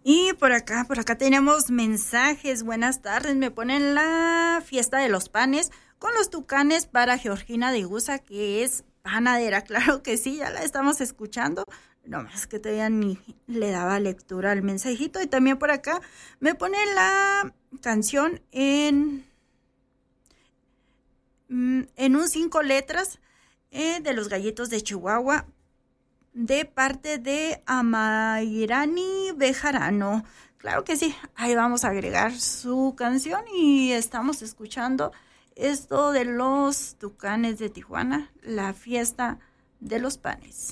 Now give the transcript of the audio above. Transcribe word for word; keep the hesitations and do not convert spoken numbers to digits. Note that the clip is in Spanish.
Y por acá, por acá tenemos mensajes. Buenas tardes. Me ponen la fiesta de los panes con los tucanes para Georgina de Gusa, que es panadera. Claro que sí, ya la estamos escuchando. No más que todavía ni le daba lectura al mensajito. Y también por acá me ponen la canción en, en un cinco letras eh, de los Gallitos de Chihuahua, de parte de Amairani Bejarano. Claro que sí, ahí vamos a agregar su canción y estamos escuchando esto de los Tucanes de Tijuana, la fiesta de los panes.